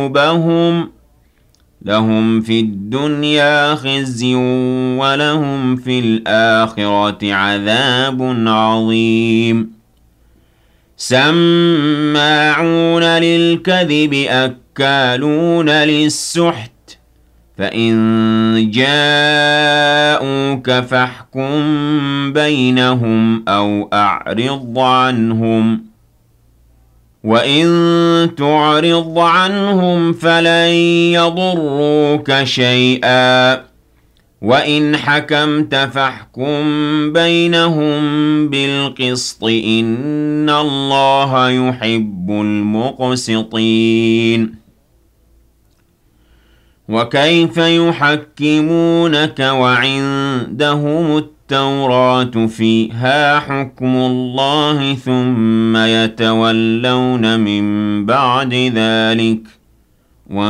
لهم في الدنيا خزي ولهم في الآخرة عذاب عظيم سماعون للكذب أكالون للسحت فإن جاءوك فاحكم بينهم أو أعرض عنهم وإن تعرض عنهم فلن يضروك شيئا وإن حكمت فاحكم بينهم بالقسط إن الله يحب المقسطين وكيف يحكمونك وعندهم التوراة فيها حكم الله ثم يتولون من بعد ذلك